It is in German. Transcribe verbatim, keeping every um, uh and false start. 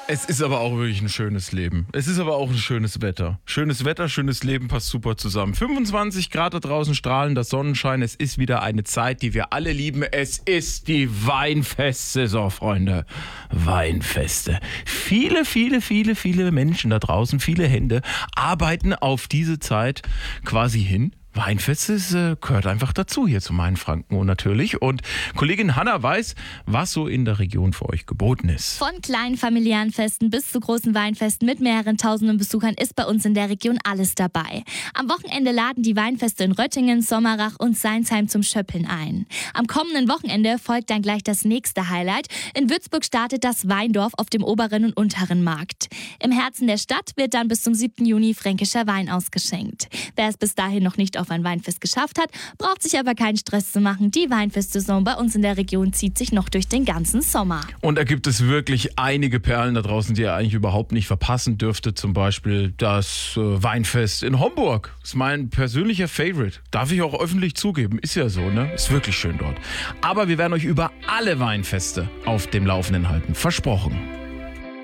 Es ist aber auch wirklich ein schönes Leben. Es ist aber auch ein schönes Wetter. Schönes Wetter, schönes Leben passt super zusammen. fünfundzwanzig Grad da draußen, strahlender Sonnenschein. Es ist wieder eine Zeit, die wir alle lieben. Es ist die Weinfestsaison, Freunde. Weinfeste. Viele, viele, viele, viele Menschen da draußen, viele Hände arbeiten auf diese Zeit quasi hin. Weinfest ist, äh, gehört einfach dazu hier zu Mainfranken und natürlich. Und Kollegin Hanna weiß, was so in der Region für euch geboten ist. Von kleinen familiären Festen bis zu großen Weinfesten mit mehreren tausenden Besuchern ist bei uns in der Region alles dabei. Am Wochenende laden die Weinfeste in Röttingen, Sommerach und Seinsheim zum Schöppeln ein. Am kommenden Wochenende folgt dann gleich das nächste Highlight. In Würzburg startet das Weindorf auf dem oberen und unteren Markt. Im Herzen der Stadt wird dann bis zum siebten Juni fränkischer Wein ausgeschenkt. Wer es bis dahin noch nicht auf ein Weinfest geschafft hat, braucht sich aber keinen Stress zu machen. Die Weinfestsaison bei uns in der Region zieht sich noch durch den ganzen Sommer. Und da gibt es wirklich einige Perlen da draußen, die ihr eigentlich überhaupt nicht verpassen dürftet. Zum Beispiel das äh, Weinfest in Homburg. Das ist mein persönlicher Favorite. Darf ich auch öffentlich zugeben. Ist ja so, ne? Ist wirklich schön dort. Aber wir werden euch über alle Weinfeste auf dem Laufenden halten. Versprochen.